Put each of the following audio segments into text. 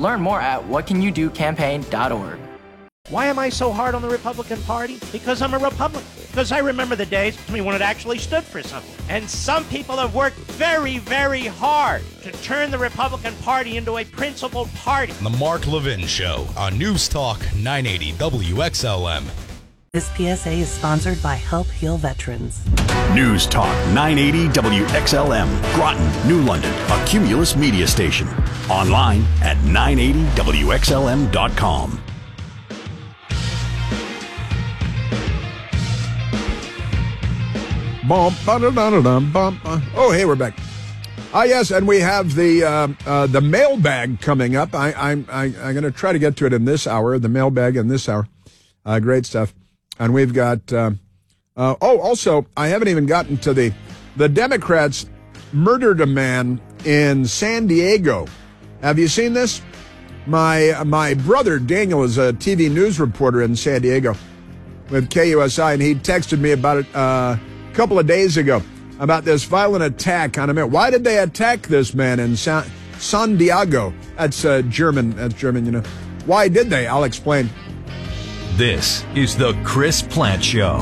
Learn more at whatcanyoudocampaign.org. Why am I so hard on the Republican Party? Because I'm a Republican. Because I remember the days when it actually stood for something. And some people have worked very, very hard to turn the Republican Party into a principled party. The Mark Levin Show on News Talk 980 WXLM. This PSA is sponsored by Help Heal Veterans. News Talk 980 WXLM, Groton, New London, a Cumulus media station. Online at 980WXLM.com. Oh, hey, we're back. Yes, and we have the mailbag coming up. I'm going to try to get to it in this hour. The mailbag in this hour, great stuff. And we've got. Also, I haven't even gotten to the Democrats murdered a man in San Diego. Have you seen this? My brother Daniel is a TV news reporter in San Diego with KUSI, and he texted me about it a couple of days ago about this violent attack on a man. Why did they attack this man in San Diego? That's German. That's German, you know. Why did they? I'll explain. This is the Chris Plante Show.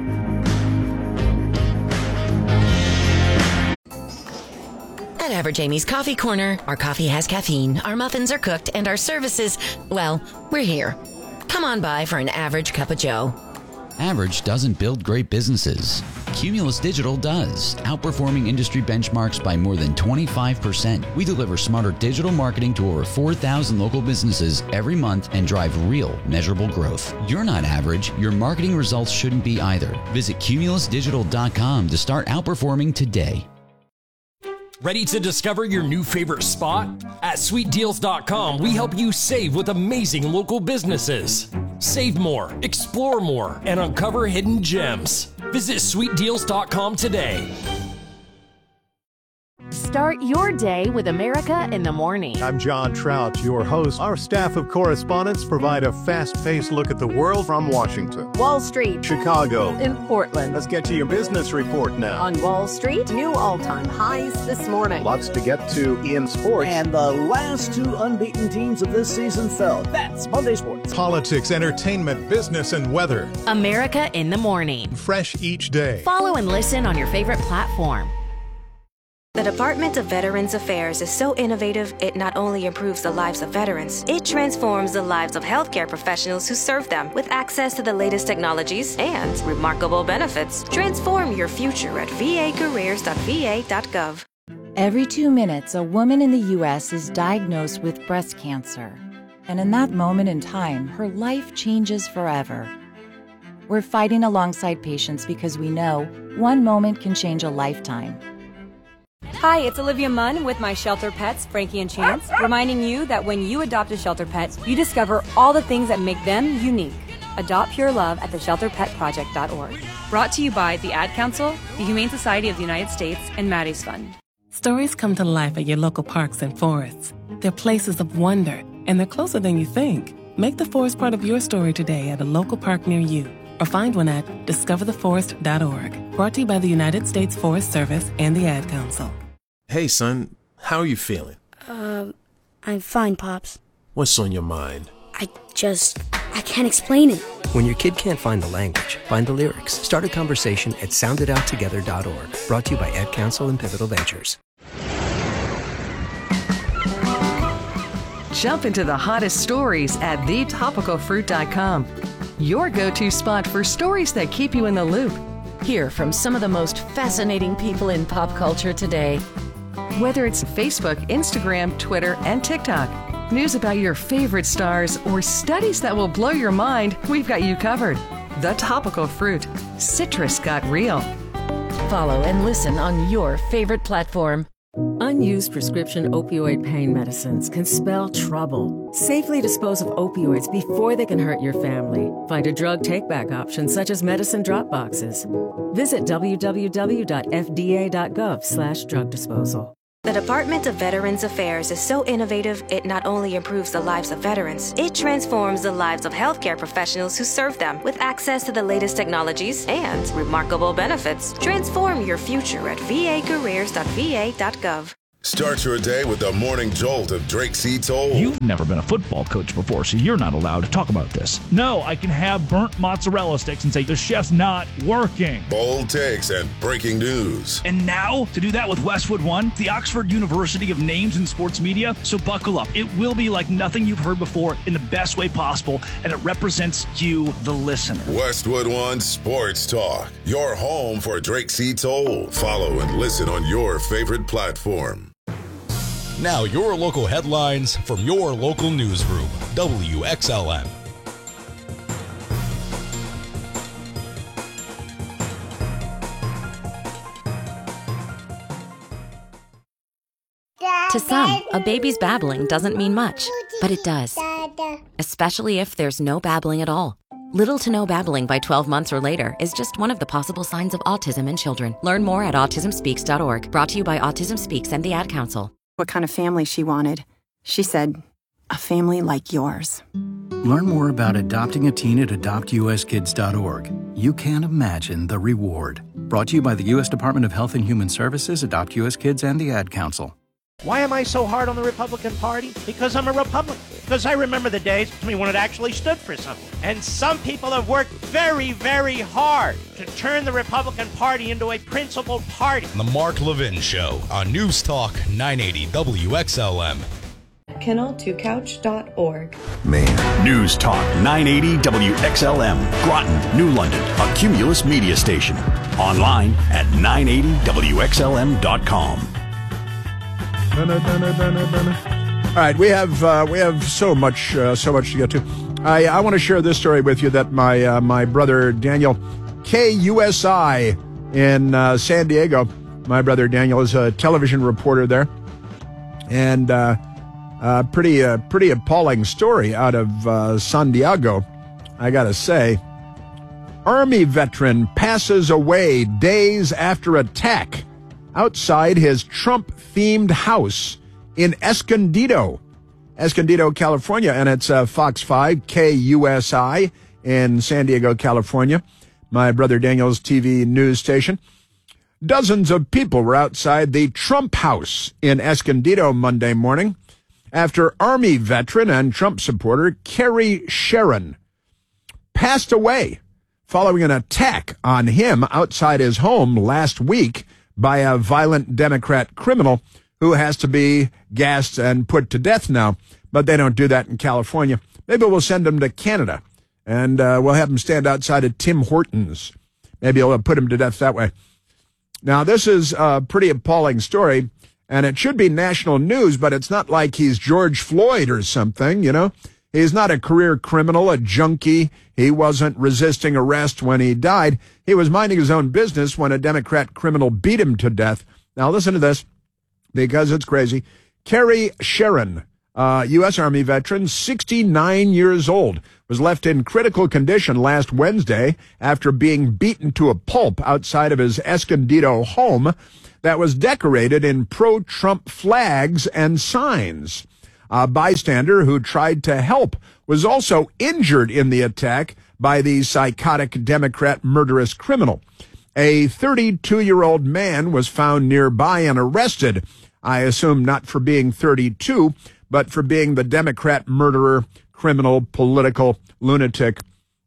At Average Amy's Coffee Corner, our coffee has caffeine, our muffins are cooked, and our services, well, we're here. Come on by for an average cup of joe. Average doesn't build great businesses. Cumulus Digital does, outperforming industry benchmarks by more than 25%. We deliver smarter digital marketing to over 4,000 local businesses every month and drive real, measurable growth. You're not average. Your marketing results shouldn't be either. Visit cumulusdigital.com to start outperforming today. Ready to discover your new favorite spot? At sweetdeals.com, we help you save with amazing local businesses. Save more, explore more, and uncover hidden gems. Visit sweetdeals.com today. Start your day with America in the Morning. I'm John Trout, your host. Our staff of correspondents provide a fast-paced look at the world from Washington, Wall Street, Chicago, and Portland. Let's get to your business report now. On Wall Street, new all-time highs this morning. Lots to get to in sports. And the last two unbeaten teams of this season fell. That's Monday Sports. Politics, entertainment, business, and weather. America in the Morning. Fresh each day. Follow and listen on your favorite platform. The Department of Veterans Affairs is so innovative, it not only improves the lives of veterans, it transforms the lives of healthcare professionals who serve them with access to the latest technologies and remarkable benefits. Transform your future at vacareers.va.gov. Every 2 minutes, a woman in the U.S. is diagnosed with breast cancer. And in that moment in time, her life changes forever. We're fighting alongside patients because we know one moment can change a lifetime. Hi, it's Olivia Munn with my shelter pets, Frankie and Chance, reminding you that when you adopt a shelter pet, you discover all the things that make them unique. Adopt pure love at theshelterpetproject.org. Brought to you by the Ad Council, the Humane Society of the United States, and Maddie's Fund. Stories come to life at your local parks and forests. They're places of wonder, and they're closer than you think. Make the forest part of your story today at a local park near you, or find one at discovertheforest.org. Brought to you by the United States Forest Service and the Ad Council. Hey, son, how are you feeling? I'm fine, Pops. What's on your mind? I can't explain it. When your kid can't find the language, find the lyrics. Start a conversation at soundedouttogether.org. Brought to you by Ad Council and Pivotal Ventures. Jump into the hottest stories at thetopicalfruit.com. Your go-to spot for stories that keep you in the loop. Hear from some of the most fascinating people in pop culture today. Whether it's Facebook, Instagram, Twitter, and TikTok, news about your favorite stars, or studies that will blow your mind, we've got you covered. The Topical Fruit. Citrus got real. Follow and listen on your favorite platform. Unused prescription opioid pain medicines can spell trouble. Safely dispose of opioids before they can hurt your family. Find a drug take-back option such as medicine drop boxes. Visit www.fda.gov/drug disposal. The Department of Veterans Affairs is so innovative, it not only improves the lives of veterans, it transforms the lives of healthcare professionals who serve them with access to the latest technologies and remarkable benefits. Transform your future at vacareers.va.gov. Start your day with the morning jolt of Drake C. Toll. You've never been a football coach before, so you're not allowed to talk about this. No, I can have burnt mozzarella sticks and say the chef's not working. Bold takes and breaking news. And now, to do that with Westwood One, the Oxford University of Names in Sports Media. So buckle up. It will be like nothing you've heard before in the best way possible, and it represents you, the listener. Westwood One Sports Talk, your home for Drake C. Toll. Follow and listen on your favorite platform. Now your local headlines from your local newsroom, WXLM. To some, a baby's babbling doesn't mean much, but it does. Especially if there's no babbling at all. Little to no babbling by 12 months or later is just one of the possible signs of autism in children. Learn more at autismspeaks.org. Brought to you by Autism Speaks and the Ad Council. What kind of family she wanted. She said, a family like yours. Learn more about adopting a teen at adoptuskids.org. You can't imagine the reward. Brought to you by the U.S. Department of Health and Human Services, Adopt U.S. Kids, and the Ad Council. Why am I so hard on the Republican Party? Because I'm a Republican. Because I remember the days when it actually stood for something. And some people have worked very, very hard to turn the Republican Party into a principled party. The Mark Levin Show on News Talk 980 WXLM. Kennel2Couch.org. Man. News Talk 980 WXLM. Groton, New London, a Cumulus media station. Online at 980WXLM.com. All right, we have so much to get to. I want to share this story with you that my brother Daniel, KUSI in San Diego. My brother Daniel is a television reporter there, and pretty appalling story out of San Diego, I gotta say. Army veteran passes away days after attack outside his Trump-themed house in Escondido, California. And it's Fox 5, KUSI in San Diego, California, my brother Daniel's TV news station. Dozens of people were outside the Trump house in Escondido Monday morning after Army veteran and Trump supporter Kerry Sharon passed away following an attack on him outside his home last week by a violent Democrat criminal who has to be gassed and put to death now. But they don't do that in California. Maybe we'll send him to Canada, and we'll have him stand outside of Tim Hortons. Maybe we'll put him to death that way. Now, this is a pretty appalling story, and it should be national news, but it's not like he's George Floyd or something, you know. He's not a career criminal, a junkie. He wasn't resisting arrest when he died. He was minding his own business when a Democrat criminal beat him to death. Now, listen to this, because it's crazy. Kerry Sharon, U.S. Army veteran, 69 years old, was left in critical condition last Wednesday after being beaten to a pulp outside of his Escondido home that was decorated in pro-Trump flags and signs. A bystander who tried to help was also injured in the attack by the psychotic Democrat murderous criminal. A 32-year-old man was found nearby and arrested, I assume not for being 32, but for being the Democrat murderer, criminal, political lunatic.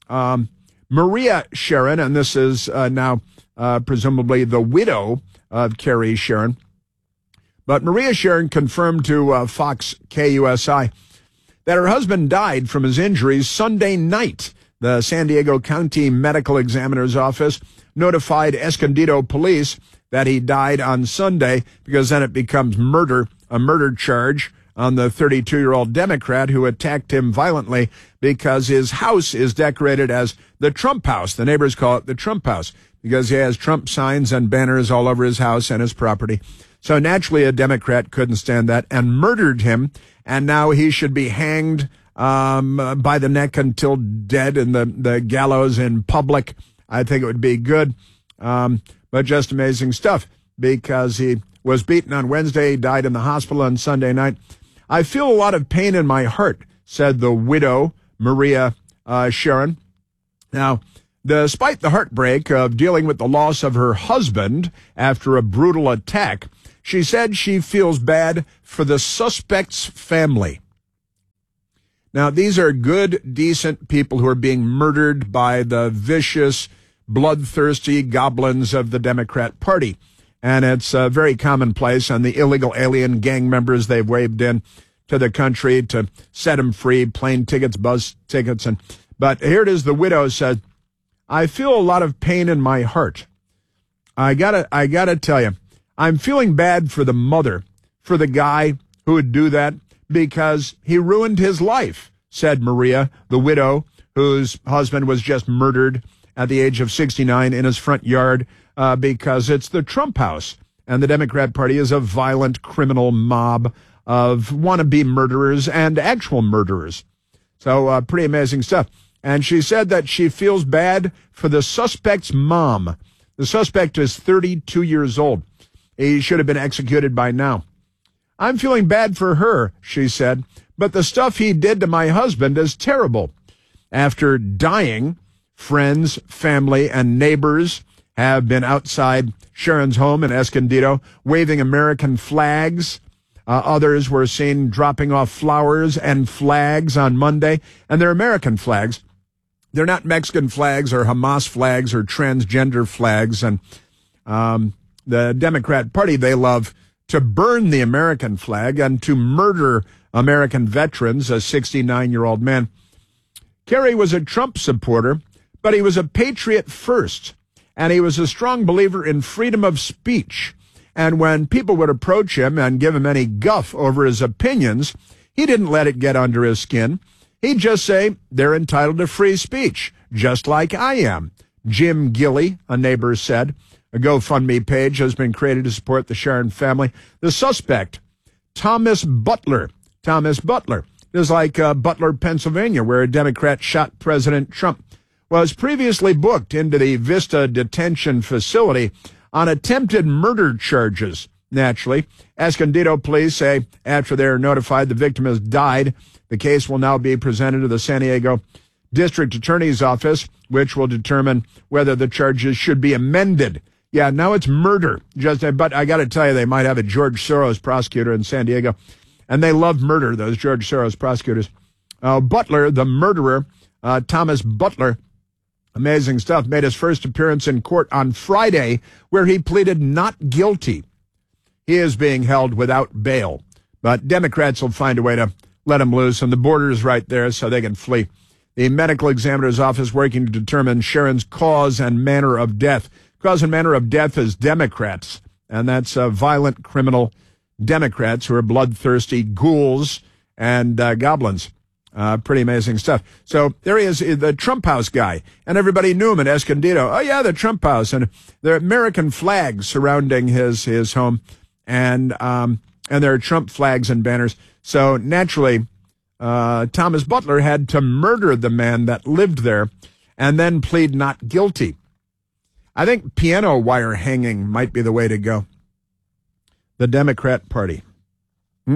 Maria Sharon, and this is now presumably the widow of Kerry Sharon, but Maria Sharon confirmed to Fox KUSI that her husband died from his injuries Sunday night. The San Diego County Medical Examiner's Office notified Escondido police that he died on Sunday, because then it becomes murder, a murder charge on the 32-year-old Democrat who attacked him violently because his house is decorated as the Trump house. The neighbors call it the Trump house because he has Trump signs and banners all over his house and his property. So naturally, a Democrat couldn't stand that and murdered him, and now he should be hanged by the neck until dead in the gallows in public. I think it would be good, but just amazing stuff, because he was beaten on Wednesday, died in the hospital on Sunday night. I feel a lot of pain in my heart, said the widow, Maria Sharon. Now, despite the heartbreak of dealing with the loss of her husband after a brutal attack, She said she feels bad for the suspect's family. Now, these are good, decent people who are being murdered by the vicious, bloodthirsty goblins of the Democrat Party. And it's very commonplace, and the illegal alien gang members they've waved in to the country to set them free, plane tickets, bus tickets. But here it is, the widow said, I feel a lot of pain in my heart. I gotta tell you, I'm feeling bad for the mother, for the guy who would do that, because he ruined his life, said Maria, the widow, whose husband was just murdered at the age of 69 in his front yard because it's the Trump house. And the Democrat Party is a violent criminal mob of wannabe murderers and actual murderers. So pretty amazing stuff. And she said that she feels bad for the suspect's mom. The suspect is 32 years old. He should have been executed by now. I'm feeling bad for her, she said, but the stuff he did to my husband is terrible. After dying, friends, family, and neighbors have been outside Sharon's home in Escondido waving American flags. Others were seen dropping off flowers and flags on Monday, and they're American flags. They're not Mexican flags or Hamas flags or transgender flags. And the Democrat Party, they love to burn the American flag and to murder American veterans, a 69-year-old man. Kerry was a Trump supporter, but he was a patriot first, and he was a strong believer in freedom of speech. And when people would approach him and give him any guff over his opinions, he didn't let it get under his skin. He'd just say, they're entitled to free speech, just like I am. Jim Gilley, a neighbor, said. A GoFundMe page has been created to support the Sharon family. The suspect, Thomas Butler. Thomas Butler is like Butler, Pennsylvania, where a Democrat shot President Trump, was previously booked into the Vista detention facility on attempted murder charges. Naturally, Escondido police say after they're notified the victim has died, the case will now be presented to the San Diego District Attorney's Office, which will determine whether the charges should be amended. Yeah, now it's murder. But I got to tell you, they might have a George Soros prosecutor in San Diego, and they love murder, those George Soros prosecutors. Butler, the murderer, Thomas Butler, amazing stuff, made his first appearance in court on Friday, where he pleaded not guilty. He is being held without bail, but Democrats will find a way to let him loose, and the border is right there so they can flee. The medical examiner's office working to determine Sharon's cause and manner of death. Cause and manner of death is Democrats, and that's violent criminal Democrats who are bloodthirsty ghouls and goblins. Pretty amazing stuff. So there he is, the Trump House guy, and everybody knew him in Escondido. Oh, yeah, the Trump House. And there are American flags surrounding his home, and there are Trump flags and banners. So naturally, Thomas Butler had to murder the man that lived there and then plead not guilty. I think piano wire hanging might be the way to go. The Democrat Party. All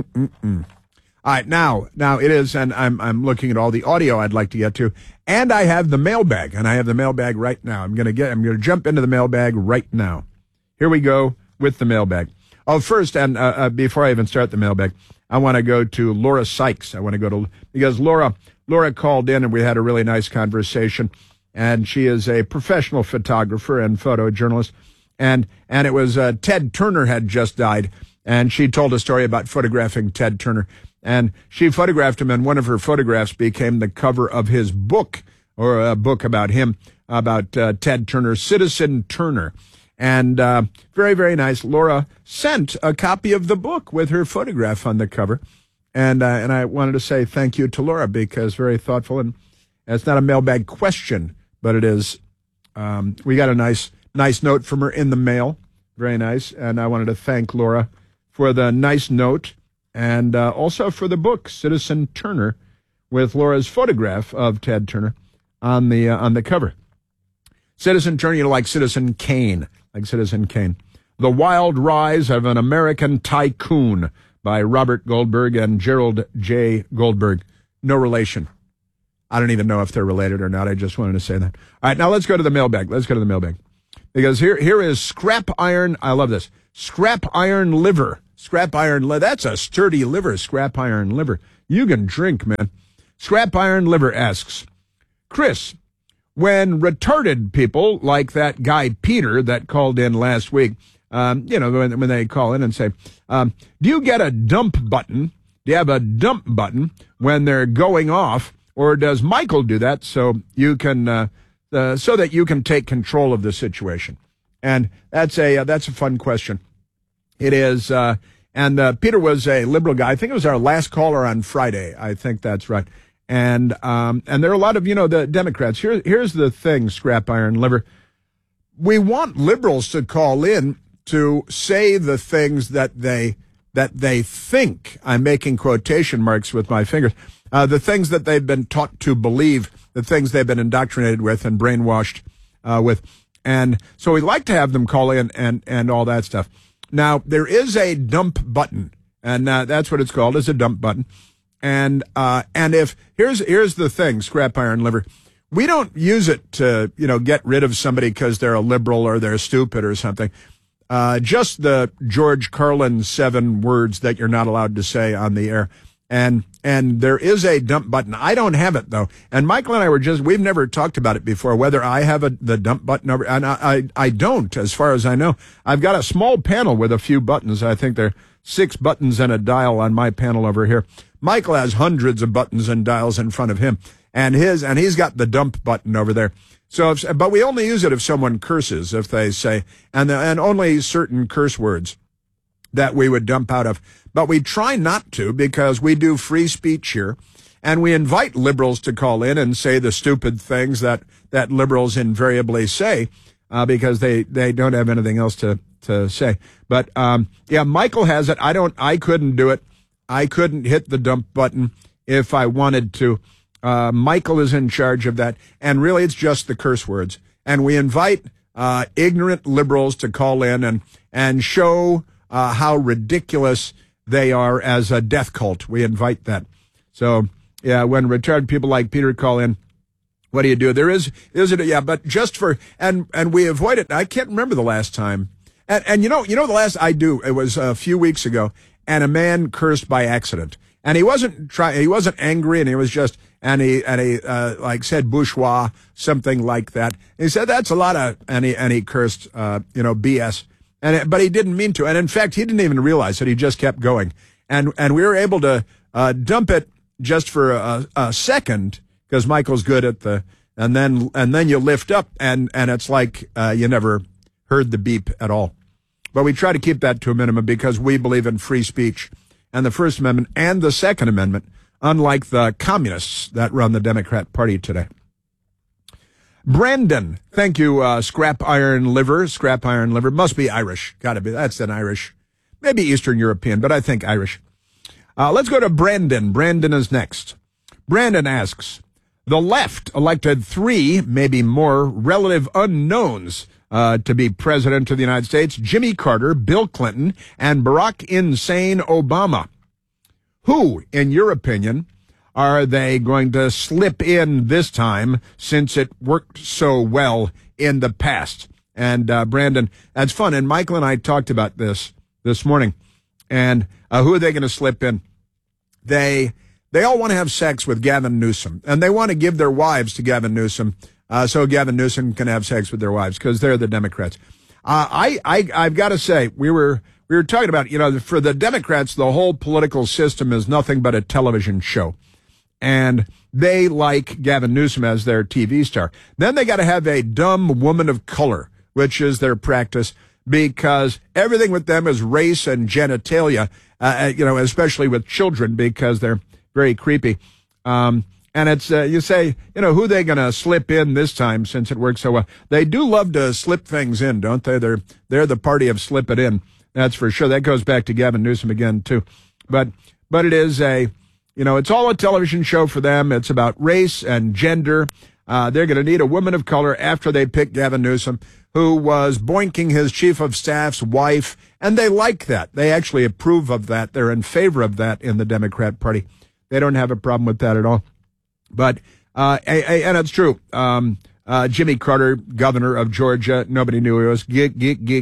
right, now it is, and I'm looking at all the audio I'd like to get to, and I have the mailbag, and I have the mailbag right now. I'm going to jump into the mailbag right now. Here we go with the mailbag. Oh, first, and before I even start the mailbag, I want to go to Laura Sykes. Because Laura called in and we had a really nice conversation, and she is a professional photographer and photojournalist, and it was Ted Turner had just died, and she told a story about photographing Ted Turner, and she photographed him, and one of her photographs became the cover of his book, or a book about him, about Ted Turner, Citizen Turner. And very, very nice. Laura sent a copy of the book with her photograph on the cover. And I wanted to say thank you to Laura, because very thoughtful. And it's not a mailbag question, but it is. We got a nice note from her in the mail. Very nice. And I wanted to thank Laura for the nice note, and also for the book, Citizen Turner, with Laura's photograph of Ted Turner on the cover. Citizen Turner, like Citizen Kane. The Wild Rise of an American Tycoon by Robert Goldberg and Gerald J. Goldberg. No relation. I don't even know if they're related or not. I just wanted to say that. All right, now let's go to the mailbag. Because here is Scrap Iron. I love this. Scrap iron liver. That's a sturdy liver, scrap iron liver. You can drink, man. Scrap iron liver asks, Chris, when retarded people like that guy Peter that called in last week, when they call in and say, do you get a dump button? Do you have a dump button when they're going off, or does Michael do that so you can so that you can take control of the situation? And that's a fun question. It is, and Peter was a liberal guy. I think it was our last caller on Friday. I think that's right. And there are a lot of, the Democrats. Here's the thing, scrap iron liver. We want liberals to call in to say the things that they think. I'm making quotation marks with my fingers. The things that they've been taught to believe, the things they've been indoctrinated with and brainwashed with. And so we'd like to have them call in and all that stuff. Now, there is a dump button, and that's what it's called, is a dump button. And if here's the thing, scrap iron liver, we don't use it to, get rid of somebody because they're a liberal or they're stupid or something. Just the George Carlin 7 words that you're not allowed to say on the air. And there is a dump button. I don't have it, though. And Michael and I we've never talked about it before, whether I have the dump button over, and I don't, as far as I know. I've got a small panel with a few buttons. I think there are 6 buttons and a dial on my panel over here. Michael has hundreds of buttons and dials in front of him, and he's got the dump button over there. So, but we only use it if someone curses, if they say, and only certain curse words that we would dump out of. But we try not to, because we do free speech here, and we invite liberals to call in and say the stupid things that liberals invariably say, because they don't have anything else to say. But Michael has it. I couldn't do it. I couldn't hit the dump button if I wanted to. Michael is in charge of that, and really it's just the curse words. And we invite ignorant liberals to call in and show how ridiculous they are as a death cult. We invite that. So, when retarded people like Peter call in, what do you do? There is it, but just for, and we avoid it. I can't remember the last time. And the last I do, it was a few weeks ago, and a man cursed by accident. And he wasn't angry, and he was just, and he said bourgeois, something like that. And he said, that's a lot of, and he cursed, BS. But he didn't mean to. And in fact, he didn't even realize it. He just kept going. And we were able to, dump it just for a second, because Michael's good at and then you lift up, and it's like, you never heard the beep at all. But we try to keep that to a minimum, because we believe in free speech and the First Amendment and the Second Amendment, unlike the communists that run the Democrat Party today. Brandon, thank you, scrap iron liver. Must be Irish. Gotta be. That's an Irish, maybe Eastern European, but I think Irish. Let's go to Brandon. Brandon is next. Brandon asks, the left elected 3, maybe more, relative unknowns to be president of the United States: Jimmy Carter, Bill Clinton, and Barack Insane Obama. Who, in your opinion, are they going to slip in this time, since it worked so well in the past? And Brandon, that's fun. And Michael and I talked about this morning. And who are they going to slip in? They all want to have sex with Gavin Newsom, and they want to give their wives to Gavin Newsom, so Gavin Newsom can have sex with their wives, because they're the Democrats. I've got to say, we were talking about, for the Democrats, the whole political system is nothing but a television show. And they like Gavin Newsom as their TV star. Then they got to have a dumb woman of color, which is their practice, because everything with them is race and genitalia, especially with children, because they're very creepy. And it's, you say, who are they going to slip in this time, since it works so well? They do love to slip things in, don't they? They're the party of slip it in. That's for sure. That goes back to Gavin Newsom again, too. But it is it's all a television show for them. It's about race and gender. They're going to need a woman of color after they pick Gavin Newsom, who was boinking his chief of staff's wife. And they like that. They actually approve of that. They're in favor of that in the Democrat Party. They don't have a problem with that at all. But, and it's true. Jimmy Carter, governor of Georgia, nobody knew he was. Geek.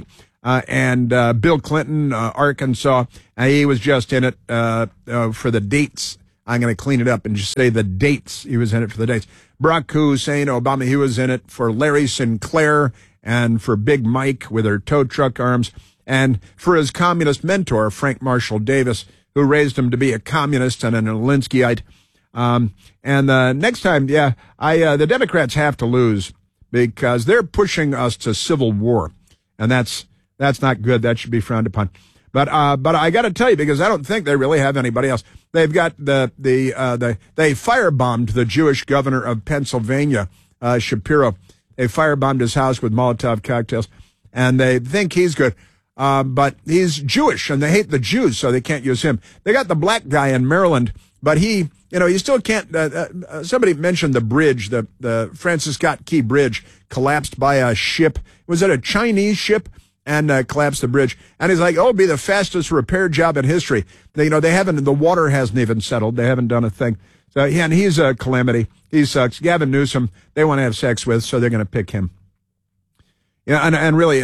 and Bill Clinton, Arkansas. He was just in it for the dates. I'm going to clean it up and just say the dates. He was in it for the dates. Barack Hussein Obama, he was in it for Larry Sinclair and for Big Mike with her tow truck arms, and for his communist mentor, Frank Marshall Davis, who raised him to be a communist and an Alinskyite. And next time, the Democrats have to lose because they're pushing us to civil war, and that's not good. That should be frowned upon. But I got to tell you, because I don't think they really have anybody else. They've got they firebombed the Jewish governor of Pennsylvania, Shapiro. They firebombed his house with Molotov cocktails, and they think he's good. But he's Jewish, and they hate the Jews, so they can't use him. They got the black guy in Maryland, but he still can't. Somebody mentioned the bridge, the Francis Scott Key Bridge collapsed by a ship. Was it a Chinese ship? And collapsed the bridge. And he's like, it'll be the fastest repair job in history. They haven't, the water hasn't even settled. They haven't done a thing. So, and he's a calamity. He sucks. Gavin Newsom, they want to have sex with, so they're going to pick him. Yeah, and really,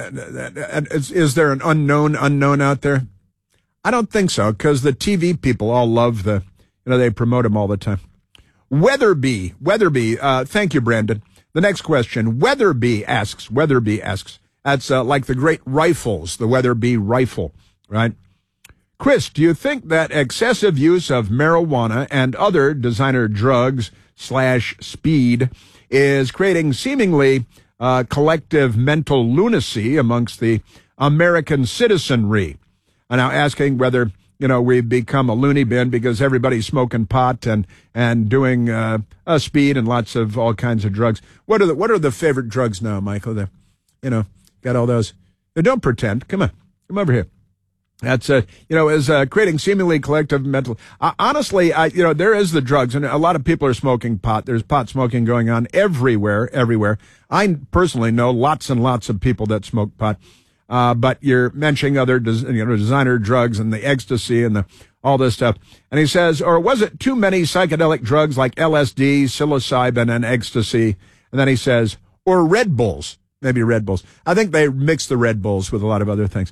is there an unknown out there? I don't think so, because the TV people all love they promote him all the time. Weatherby, thank you, Brandon. The next question, Weatherby asks, that's like the great rifles, the Weatherby rifle, right? Chris, do you think that excessive use of marijuana and other designer drugs / speed is creating seemingly collective mental lunacy amongst the American citizenry? I'm now asking whether, we've become a loony bin because everybody's smoking pot and doing speed and lots of all kinds of drugs. What are the favorite drugs now, Michael? Got all those. Don't pretend. Come over here. That's is creating seemingly collective mental. Honestly, there is the drugs, and a lot of people are smoking pot. There's pot smoking going on everywhere. I personally know lots and lots of people that smoke pot. But you're mentioning other, designer drugs and the ecstasy and all this stuff. And he says, or was it too many psychedelic drugs like LSD, psilocybin, and ecstasy? And then he says, or Red Bulls. Maybe Red Bulls. I think they mix the Red Bulls with a lot of other things.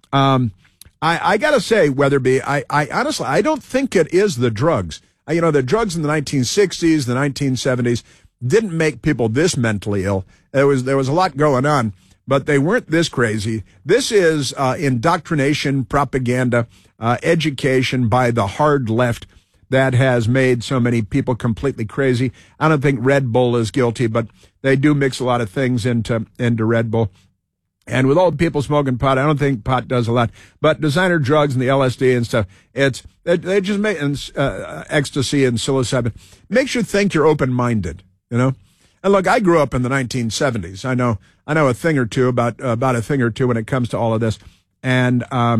I got to say, Weatherby, I honestly, I don't think it is the drugs. The drugs in the 1960s, the 1970s didn't make people this mentally ill. There was a lot going on, but they weren't this crazy. This is indoctrination, propaganda, education by the hard left that has made so many people completely crazy. I don't think Red Bull is guilty, but they do mix a lot of things into Red Bull. And with old people smoking pot, I don't think pot does a lot. But designer drugs and the LSD and stuff, they just make ecstasy and psilocybin. Makes you think you're open-minded, And look, I grew up in the 1970s. I know a thing or two about a thing or two when it comes to all of this. And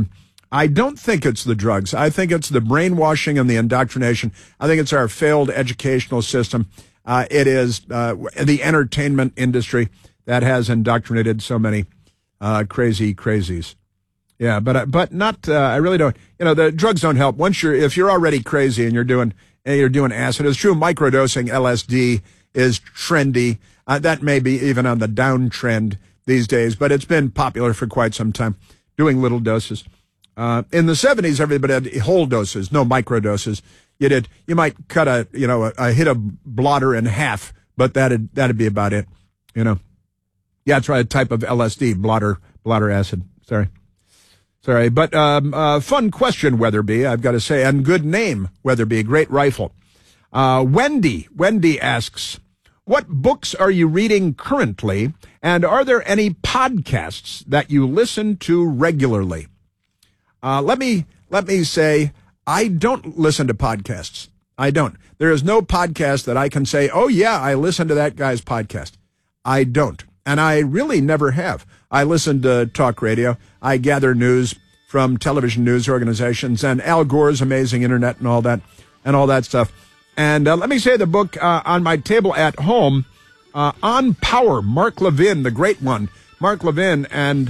I don't think it's the drugs. I think it's the brainwashing and the indoctrination. I think it's our failed educational system. It is the entertainment industry that has indoctrinated so many crazies. Yeah, but not. I really don't. The drugs don't help. If you're already crazy and you're doing acid, it's true. Microdosing LSD is trendy. That may be even on the downtrend these days, but it's been popular for quite some time. Doing little doses. In the 70s, everybody had whole doses, no microdoses. You might cut a hit a blotter in half, but that'd be about it. Yeah, that's right. A type of LSD, blotter acid. Sorry. But, fun question, Weatherby, I've got to say, and good name, Weatherby, great rifle. Wendy asks, what books are you reading currently? And are there any podcasts that you listen to regularly? Let me say, I don't listen to podcasts. I don't. There is no podcast that I can say, oh yeah, I listen to that guy's podcast. I don't. And I really never have. I listen to talk radio. I gather news from television news organizations and Al Gore's amazing internet and all that stuff. And let me say the book on my table at home, On Power, Mark Levin, the great one, Mark Levin, and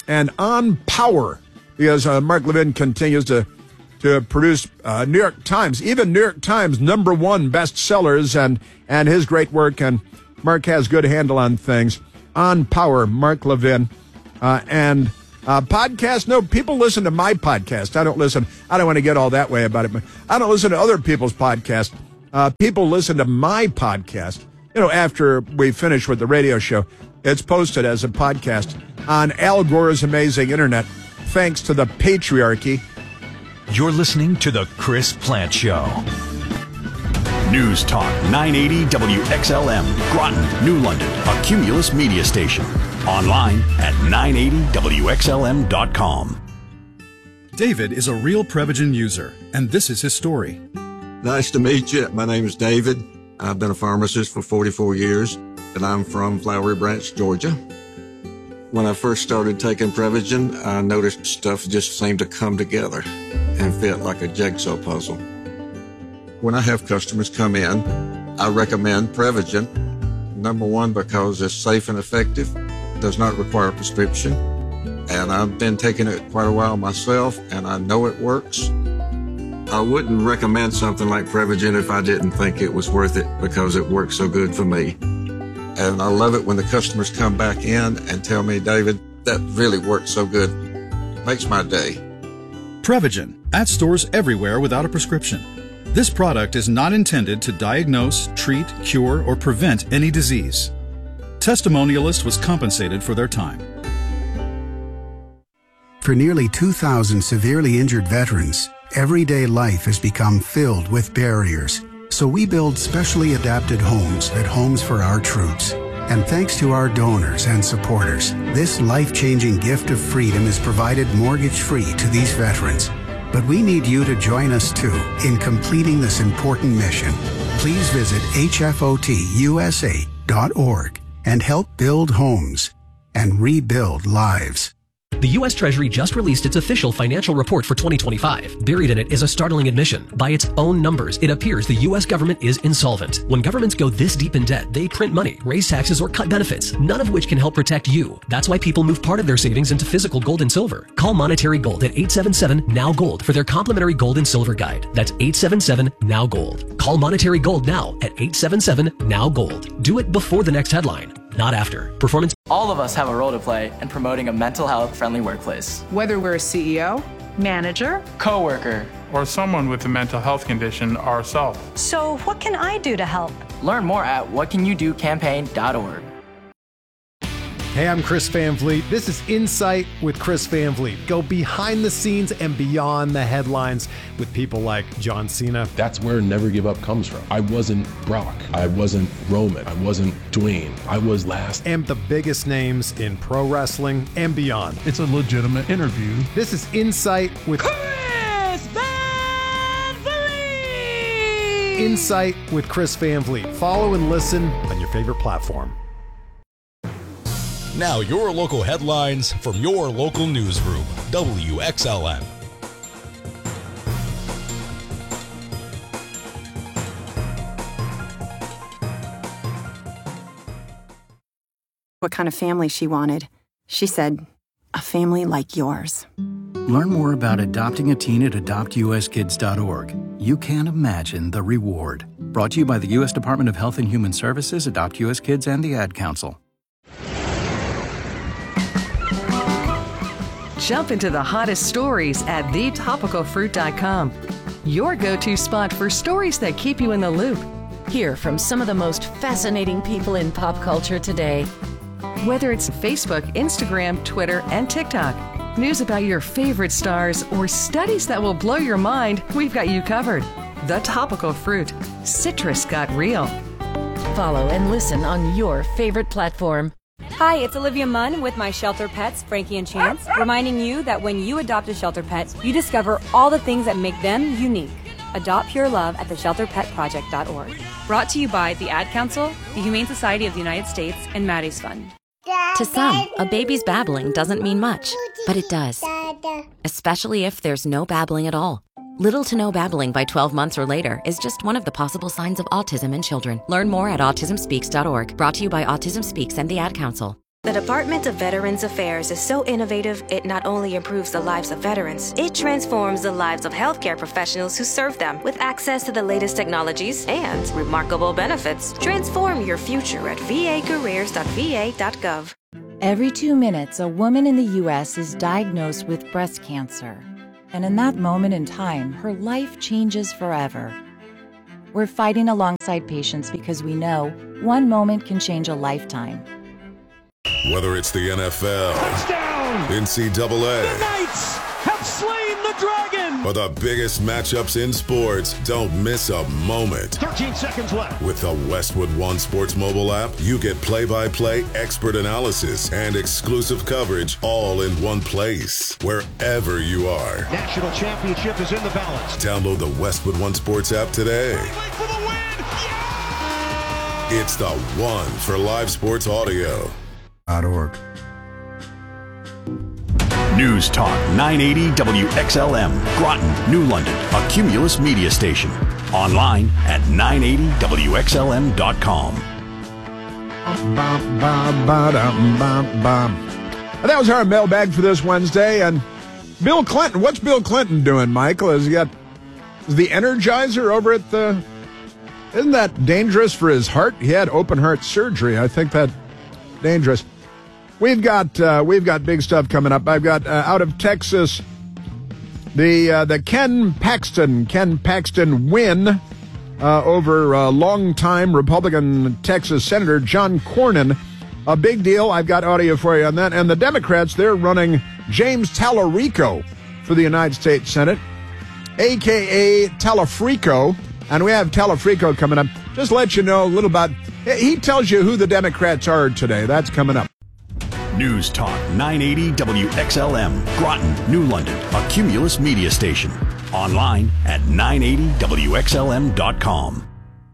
On Power, because Mark Levin continues to produce New York Times, even New York Times #1 bestsellers and his great work. And Mark has good handle on things. On Power, Mark Levin. And Podcast? No, people listen to my podcast. I don't want to get all that way about it. But I don't listen to other people's podcasts. People listen to my podcast. After we finish with the radio show, it's posted as a podcast on Al Gore's amazing internet, thanks to the patriarchy. You're listening to The Chris Plant Show. News Talk 980 WXLM, Groton, New London, a Cumulus media station. Online at 980WXLM.com. David is a real Prevagen user, and this is his story. Nice to meet you. My name is David. I've been a pharmacist for 44 years, and I'm from Flowery Branch, Georgia. When I first started taking Prevagen, I noticed stuff just seemed to come together and fit like a jigsaw puzzle. When I have customers come in, I recommend Prevagen. Number one, because it's safe and effective, does not require a prescription, and I've been taking it quite a while myself, and I know it works. I wouldn't recommend something like Prevagen if I didn't think it was worth it, because it works so good for me. And I love it when the customers come back in and tell me, David, that really works so good. Makes my day. Prevagen, at stores everywhere without a prescription. This product is not intended to diagnose, treat, cure, or prevent any disease. Testimonialist was compensated for their time. For nearly 2,000 severely injured veterans, everyday life has become filled with barriers. So we build specially adapted homes at Homes for Our Troops. And thanks to our donors and supporters, this life-changing gift of freedom is provided mortgage-free to these veterans. But we need you to join us too in completing this important mission. Please visit hfotusa.org and help build homes and rebuild lives. The U.S. Treasury just released its official financial report for 2025. Buried in it is a startling admission. By its own numbers, it appears the U.S. government is insolvent. When governments go this deep in debt, they print money, raise taxes, or cut benefits, none of which can help protect you. That's why people move part of their savings into physical gold and silver. Call Monetary Gold at 877-NOW-GOLD for their complimentary gold and silver guide. That's 877-NOW-GOLD. Call Monetary Gold now at 877-NOW-GOLD. Do it before the next headline, not after. Performance. All of us have a role to play in promoting a mental health friendly workplace. Whether we're a CEO, manager, coworker, or someone with a mental health condition ourselves. So what can I do to help? Learn more at whatcanyoudocampaign.org. Hey, I'm Chris Van Vliet. This is Insight with Chris Van Vliet. Go behind the scenes and beyond the headlines with people like John Cena. That's where Never Give Up comes from. I wasn't Brock. I wasn't Roman. I wasn't Dwayne. I was last. And the biggest names in pro wrestling and beyond. It's a legitimate interview. This is Insight with Chris Van Vliet. Insight with Chris Van Vliet. Follow and listen on your favorite platform. Now your local headlines from your local newsroom, WXLM. What kind of family she wanted. She said, a family like yours. Learn more about adopting a teen at adoptuskids.org. You can't imagine the reward. Brought to you by the U.S. Department of Health and Human Services, Adopt U.S. Kids, and the Ad Council. Jump into the hottest stories at thetopicalfruit.com. Your go-to spot for stories that keep you in the loop. Hear from some of the most fascinating people in pop culture today. Whether it's Facebook, Instagram, Twitter, and TikTok, news about your favorite stars, or studies that will blow your mind, we've got you covered. The Topical Fruit. Citrus got real. Follow and listen on your favorite platform. Hi, it's Olivia Munn with my shelter pets, Frankie and Chance, reminding you that when you adopt a shelter pet, you discover all the things that make them unique. Adopt pure love at theshelterpetproject.org. Brought to you by the Ad Council, the Humane Society of the United States, and Maddie's Fund. To some, a baby's babbling doesn't mean much, but it does. Especially if there's no babbling at all. Little to no babbling by 12 months or later is just one of the possible signs of autism in children. Learn more at autismspeaks.org. Brought to you by Autism Speaks and the Ad Council. The Department of Veterans Affairs is so innovative, it not only improves the lives of veterans, it transforms the lives of healthcare professionals who serve them with access to the latest technologies and remarkable benefits. Transform your future at vacareers.va.gov. Every 2 minutes, a woman in the U.S. is diagnosed with breast cancer. And in that moment in time, her life changes forever. We're fighting alongside patients because we know one moment can change a lifetime. Whether it's the NFL, touchdown, NCAA, the Knights have slain the dragon, or the biggest matchups in sports, don't miss a moment. 13 seconds left. With the Westwood One Sports mobile app, you get play-by-play expert analysis and exclusive coverage all in one place, wherever you are. National championship is in the balance. Download the Westwood One Sports app today. For the win! Yeah! It's the one for live sports audio. .org. News Talk 980 WXLM, Groton, New London, a Cumulus media station. Online at 980WXLM.com. That was our mailbag for this Wednesday. And Bill Clinton, what's Bill Clinton doing, Michael? Is the Energizer over at the... Isn't that dangerous for his heart? He had open heart surgery. I think that's dangerous. We've got big stuff coming up. I've got out of Texas the Ken Paxton win over longtime Republican Texas Senator John Cornyn. A big deal. I've got audio for you on that. And the Democrats, they're running James Tallarico for the United States Senate, a.k.a. Talafrico. And we have Talafrico coming up. Just let you know a little about... He tells you who the Democrats are today. That's coming up. News Talk 980 WXLM, Groton, New London, a Cumulus media station. Online at 980WXLM.com.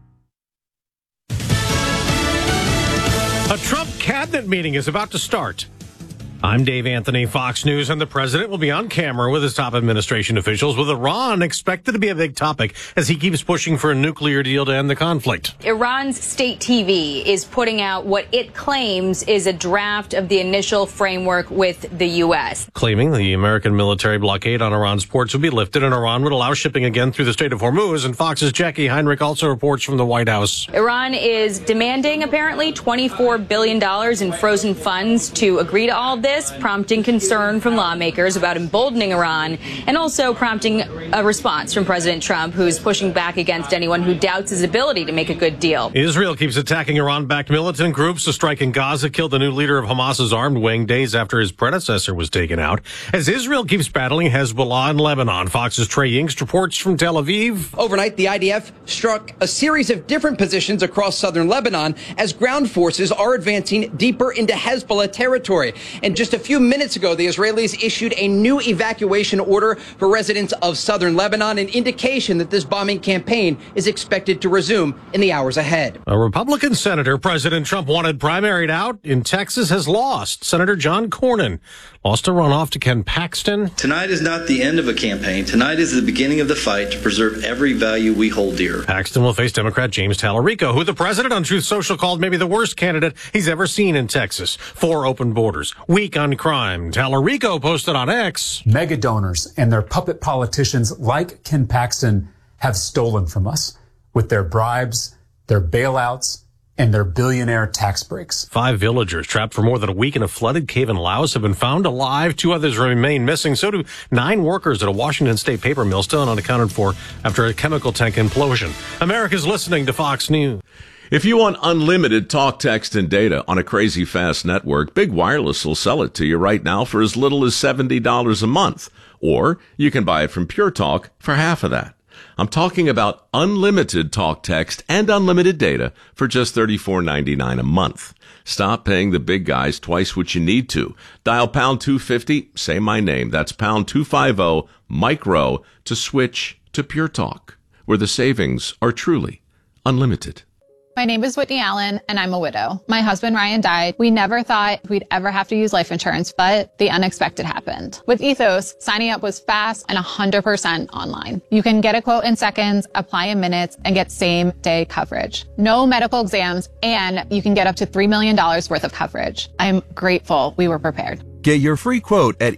A Trump cabinet meeting is about to start. I'm Dave Anthony, Fox News, and the president will be on camera with his top administration officials, with Iran expected to be a big topic as he keeps pushing for a nuclear deal to end the conflict. Iran's state TV is putting out what it claims is a draft of the initial framework with the U.S. Claiming the American military blockade on Iran's ports would be lifted and Iran would allow shipping again through the Strait of Hormuz. And Fox's Jackie Heinrich also reports from the White House. Iran is demanding, apparently, $24 billion in frozen funds to agree to all this, prompting concern from lawmakers about emboldening Iran and also prompting a response from President Trump, who's pushing back against anyone who doubts his ability to make a good deal. Israel keeps attacking Iran-backed militant groups. The strike in Gaza killed the new leader of Hamas's armed wing days after his predecessor was taken out. As Israel keeps battling Hezbollah in Lebanon, Fox's Trey Yingst reports from Tel Aviv. Overnight, the IDF struck a series of different positions across southern Lebanon as ground forces are advancing deeper into Hezbollah territory. And just a few minutes ago, the Israelis issued a new evacuation order for residents of southern Lebanon, an indication that this bombing campaign is expected to resume in the hours ahead. A Republican senator President Trump wanted primaried out in Texas has lost. Senator John Cornyn lost a runoff to Ken Paxton. Tonight is not the end of a campaign. Tonight is the beginning of the fight to preserve every value we hold dear. Paxton will face Democrat James Tallarico, who the president on Truth Social called maybe the worst candidate he's ever seen in Texas. 4 open borders, weak on crime. Tallarico posted on X. Mega donors and their puppet politicians like Ken Paxton have stolen from us with their bribes, their bailouts, and their billionaire tax breaks. 5 villagers trapped for more than a week in a flooded cave in Laos have been found alive. 2 others remain missing. So do 9 workers at a Washington State paper mill, still unaccounted for after a chemical tank implosion. America's listening to Fox News. If you want unlimited talk, text, and data on a crazy fast network, Big Wireless will sell it to you right now for as little as $70 a month. Or you can buy it from Pure Talk for half of that. I'm talking about unlimited talk, text, and unlimited data for just $34.99 a month. Stop paying the big guys twice what you need to. Dial pound 250, say my name. That's pound 250 micro to switch to Pure Talk, where the savings are truly unlimited. My name is Whitney Allen, and I'm a widow. My husband, Ryan, died. We never thought we'd ever have to use life insurance, but the unexpected happened. With Ethos, signing up was fast and 100% online. You can get a quote in seconds, apply in minutes, and get same-day coverage. No medical exams, and you can get up to $3 million worth of coverage. I'm grateful we were prepared. Get your free quote at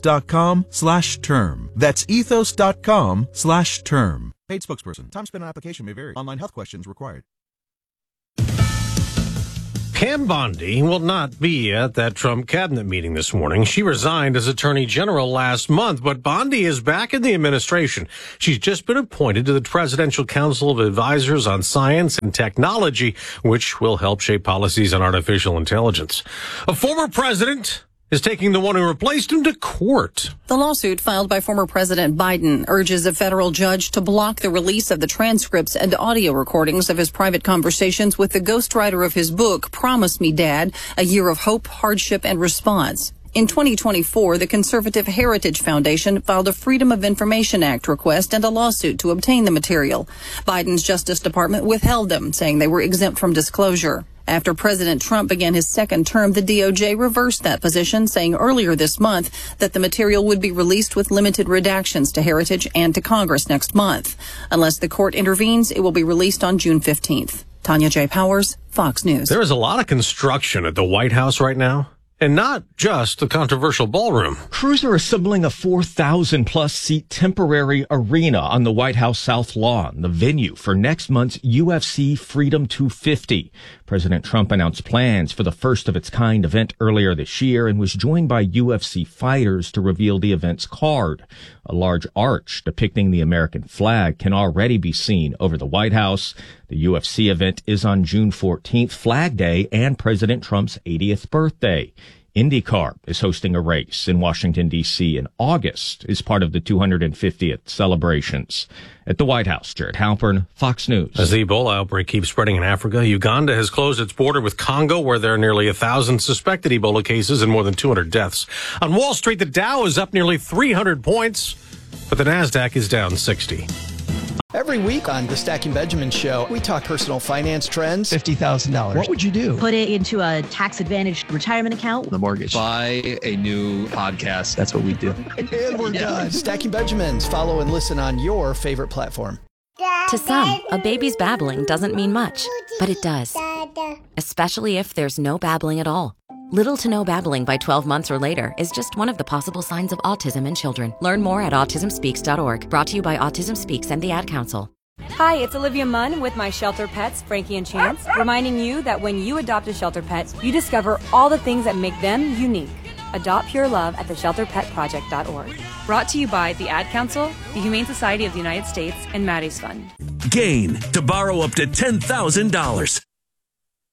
ethos.com/term. That's ethos.com/term. Paid spokesperson. Time spent on application may vary. Online health questions required. Pam Bondi will not be at that Trump cabinet meeting this morning. She resigned as Attorney General last month, but Bondi is back in the administration. She's just been appointed to the Presidential Council of Advisors on Science and Technology, which will help shape policies on artificial intelligence. A former president is taking the one who replaced him to court. The lawsuit filed by former President Biden urges a federal judge to block the release of the transcripts and audio recordings of his private conversations with the ghostwriter of his book, Promise Me, Dad, A Year of Hope, Hardship, and Response. In 2024, the Conservative Heritage Foundation filed a Freedom of Information Act request and a lawsuit to obtain the material. Biden's Justice Department withheld them, saying they were exempt from disclosure. After President Trump began his second term, the DOJ reversed that position, saying earlier this month that the material would be released with limited redactions to Heritage and to Congress next month. Unless the court intervenes, it will be released on June 15th. Tanya J. Powers, Fox News. There is a lot of construction at the White House right now. And not just the controversial ballroom. Crews are assembling a 4,000-plus seat temporary arena on the White House South Lawn, the venue for next month's UFC Freedom 250. President Trump announced plans for the first-of-its-kind event earlier this year and was joined by UFC fighters to reveal the event's card. A large arch depicting the American flag can already be seen over the White House. The UFC event is on June 14th, Flag Day, and President Trump's 80th birthday. IndyCar is hosting a race in Washington, D.C. in August as part of the 250th celebrations. At the White House, Jared Halpern, Fox News. As the Ebola outbreak keeps spreading in Africa, Uganda has closed its border with Congo, where there are nearly 1,000 suspected Ebola cases and more than 200 deaths. On Wall Street, the Dow is up nearly 300 points, but the NASDAQ is down 60. Every week on the Stacking Benjamin Show, we talk personal finance trends. $50,000. What would you do? Put it into a tax-advantaged retirement account. The mortgage. Buy a new podcast. That's what we do. And we're done. Stacking Benjamins. Follow and listen on your favorite platform. To some, a baby's babbling doesn't mean much, but it does. Especially if there's no babbling at all. Little to no babbling by 12 months or later is just one of the possible signs of autism in children. Learn more at autismspeaks.org. Brought to you by Autism Speaks and the Ad Council. Hi, it's Olivia Munn with my shelter pets, Frankie and Chance, reminding you that when you adopt a shelter pet, you discover all the things that make them unique. Adopt Pure Love at theshelterpetproject.org. Brought to you by the Ad Council, the Humane Society of the United States, and Maddie's Fund. Gain to borrow up to $10,000.